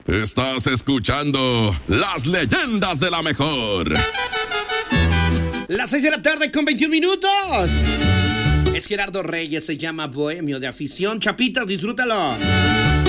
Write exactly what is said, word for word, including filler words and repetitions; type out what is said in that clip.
Estás escuchando Las Leyendas de la Mejor. Las seis de la tarde con veintiún minutos. Es Gerardo Reyes, se llama Bohemio de Afición. Chapitas, disfrútalo.